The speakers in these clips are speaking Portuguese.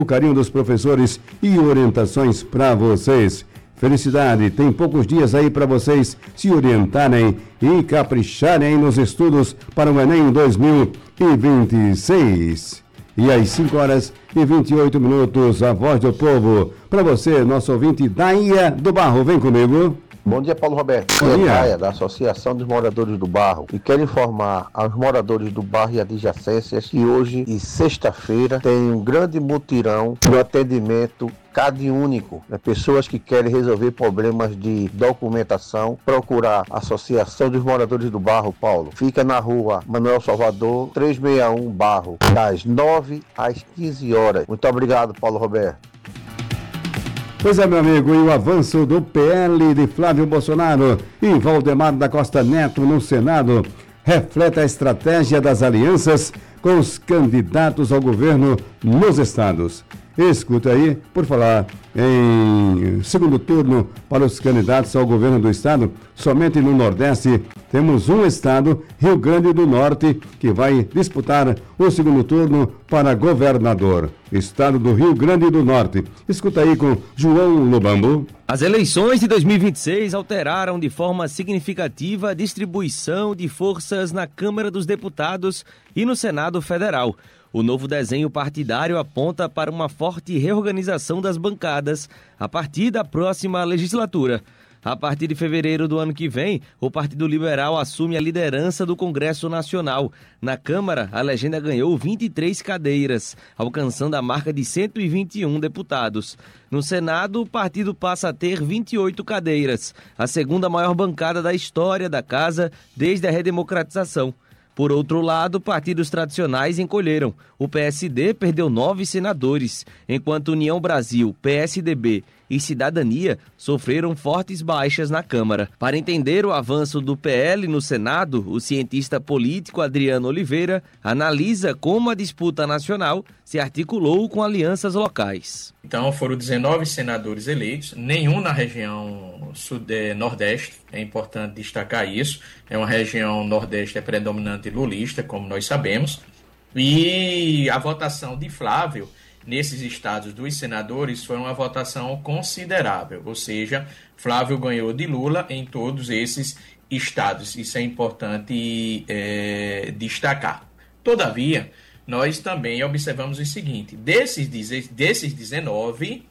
o carinho dos professores e orientações para vocês. Felicidade, tem poucos dias aí para vocês se orientarem e capricharem nos estudos para o Enem 2026. E às 5h28, a Voz do Povo. Para você, nosso ouvinte, Daia do Barro, vem comigo. Bom dia, Paulo Roberto. Bom dia. Daia, da Associação dos Moradores do Barro. E quero informar aos moradores do Barro e adjacências que hoje e sexta-feira tem um grande mutirão no atendimento CadÚnico. Pessoas que querem resolver problemas de documentação, procurar a Associação dos Moradores do Barro, Paulo. Fica na rua Manuel Salvador, 361 Barro, das 9 às 15 horas. Muito obrigado, Paulo Roberto. Pois é, meu amigo, e o avanço do PL de Flávio Bolsonaro e Valdemar da Costa Neto no Senado reflete a estratégia das alianças com os candidatos ao governo nos estados. Escuta aí, por falar em segundo turno para os candidatos ao governo do estado, somente no Nordeste temos um estado, Rio Grande do Norte, que vai disputar o segundo turno para governador. Estado do Rio Grande do Norte. Escuta aí com João Lobambo. As eleições de 2026 alteraram de forma significativa a distribuição de forças na Câmara dos Deputados e no Senado Federal. O novo desenho partidário aponta para uma forte reorganização das bancadas a partir da próxima legislatura. A partir de fevereiro do ano que vem, o Partido Liberal assume a liderança do Congresso Nacional. Na Câmara, a legenda ganhou 23 cadeiras, alcançando a marca de 121 deputados. No Senado, o partido passa a ter 28 cadeiras, a segunda maior bancada da história da casa desde a redemocratização. Por outro lado, partidos tradicionais encolheram. O PSD perdeu 9 senadores, enquanto União Brasil, PSDB e Cidadania sofreram fortes baixas na Câmara. Para entender o avanço do PL no Senado, o cientista político Adriano Oliveira analisa como a disputa nacional se articulou com alianças locais. Então foram 19 senadores eleitos, nenhum na região Nordeste, é importante destacar isso. É uma região Nordeste predominante lulista, como nós sabemos, e a votação de Flávio nesses estados dos senadores foi uma votação considerável, ou seja, Flávio ganhou de Lula em todos esses estados. Isso é importante destacar. Todavia, nós também observamos o seguinte: desses 19,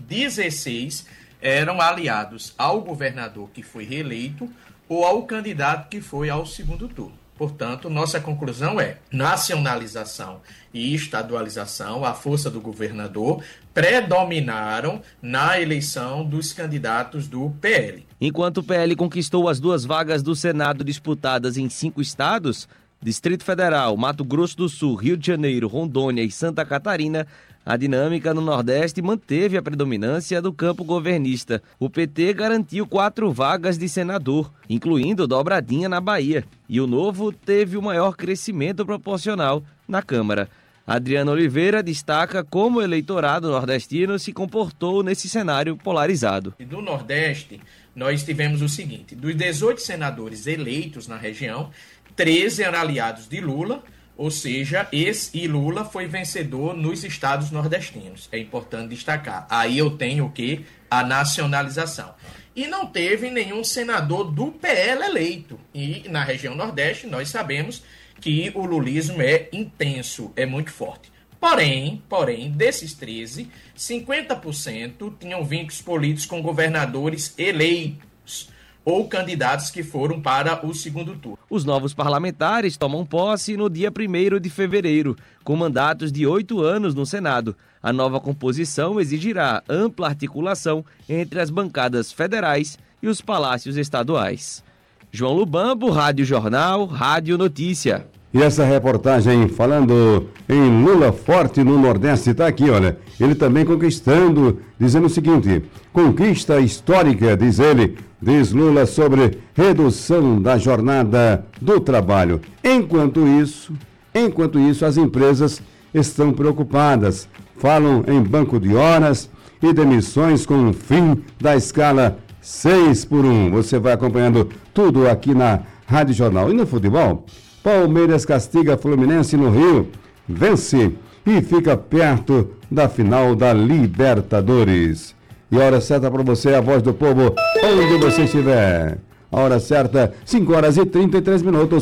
16 eram aliados ao governador que foi reeleito ou ao candidato que foi ao segundo turno. Portanto, nossa conclusão é: nacionalização e estadualização, a força do governador, predominaram na eleição dos candidatos do PL. Enquanto o PL conquistou as 2 vagas do Senado disputadas em 5 estados, Distrito Federal, Mato Grosso do Sul, Rio de Janeiro, Rondônia e Santa Catarina, a dinâmica no Nordeste manteve a predominância do campo governista. O PT garantiu 4 vagas de senador, incluindo Dobradinha na Bahia, e o Novo teve o maior crescimento proporcional na Câmara. Adriano Oliveira destaca como o eleitorado nordestino se comportou nesse cenário polarizado. Do Nordeste, nós tivemos o seguinte: dos 18 senadores eleitos na região, 13 eram aliados de Lula, ou seja, e Lula foi vencedor nos estados nordestinos. É importante destacar. Aí eu tenho o quê? A nacionalização. E não teve nenhum senador do PL eleito. E na região Nordeste nós sabemos que o lulismo é intenso, é muito forte. Porém, desses 13, 50% tinham vínculos políticos com governadores eleitos ou candidatos que foram para o segundo turno. Os novos parlamentares tomam posse no dia 1º de fevereiro, com mandatos de 8 anos no Senado. A nova composição exigirá ampla articulação entre as bancadas federais e os palácios estaduais. João Lubambo, Rádio Jornal, Rádio Notícia. E essa reportagem falando em Lula forte no Nordeste está aqui, olha. Ele também conquistando, dizendo o seguinte: conquista histórica, diz ele, diz Lula, sobre redução da jornada do trabalho. Enquanto isso, as empresas estão preocupadas. Falam em banco de horas e demissões com o fim da escala 6x1. Você vai acompanhando tudo aqui na Rádio Jornal. E no futebol, Palmeiras castiga Fluminense no Rio, vence e fica perto da final da Libertadores. E a hora certa para você, a voz do povo, onde você estiver. A hora certa, 5 horas e 33 minutos.